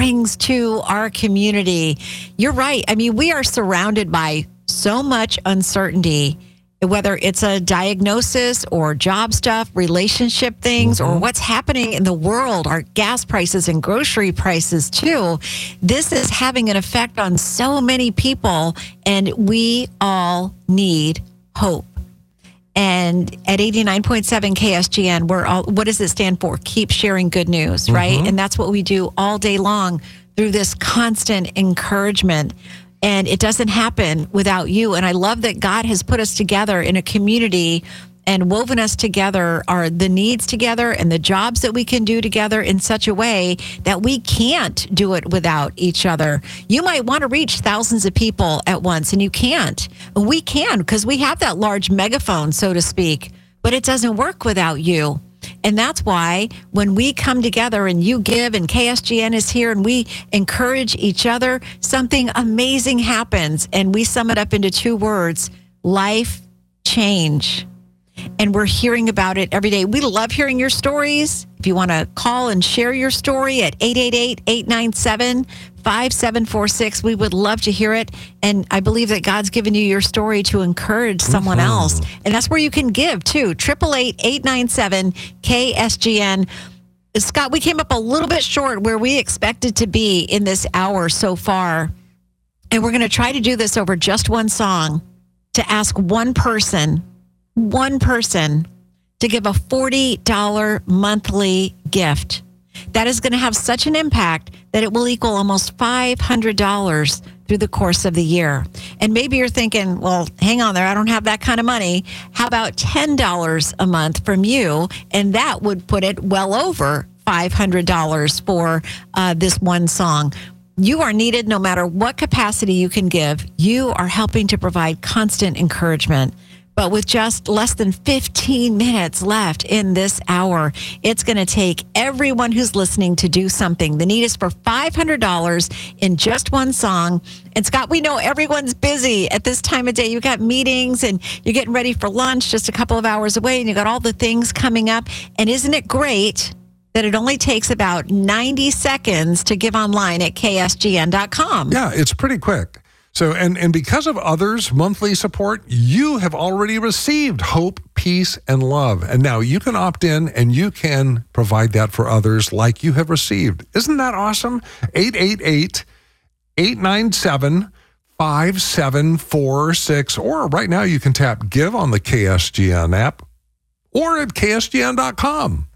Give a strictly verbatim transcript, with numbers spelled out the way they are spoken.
brings to our community. You're right. I mean, we are surrounded by so much uncertainty, whether it's a diagnosis or job stuff, relationship things, mm-hmm. or what's happening in the world, our gas prices and grocery prices too. This is having an effect on so many people, and we all need hope. And at eighty-nine point seven K S G N, we're all, what does it stand for? Keep sharing good news, right? Mm-hmm. And that's what we do all day long through this constant encouragement. And it doesn't happen without you. And I love that God has put us together in a community and woven us together, are the needs together and the jobs that we can do together in such a way that we can't do it without each other. You might want to reach thousands of people at once, and you can't. We can, because we have that large megaphone, so to speak, but it doesn't work without you. And that's why when we come together and you give and K S G N is here and we encourage each other, something amazing happens. And we sum it up into two words: life change. And we're hearing about it every day. We love hearing your stories. If you want to call and share your story at eight eight eight, eight nine seven, five seven four six, we would love to hear it. And I believe that God's given you your story to encourage someone mm-hmm. else. And that's where you can give too. eight eight eight, eight nine seven, K S G N. Scott, we came up a little bit short where we expected to be in this hour so far. And we're going to try to do this over just one song, to ask one person one person to give a forty dollars monthly gift. That is going to have such an impact that it will equal almost five hundred dollars through the course of the year. And maybe you're thinking, well, hang on there, I don't have that kind of money. How about ten dollars a month from you? And that would put it well over five hundred dollars for uh, this one song. You are needed no matter what capacity you can give. You are helping to provide constant encouragement. But with just less than fifteen minutes left in this hour, it's going to take everyone who's listening to do something. The need is for five hundred dollars in just one song. And Scott, we know everyone's busy at this time of day. You've got meetings and you're getting ready for lunch just a couple of hours away, and you've got all the things coming up. And isn't it great that it only takes about ninety seconds to give online at K S G N dot com? Yeah, it's pretty quick. So, and, and because of others' monthly support, you have already received hope, peace, and love. And now you can opt in and you can provide that for others like you have received. Isn't that awesome? eight eight eight, eight nine seven, five seven four six. Or right now you can tap Give on the K S G N app or at K S G N dot com.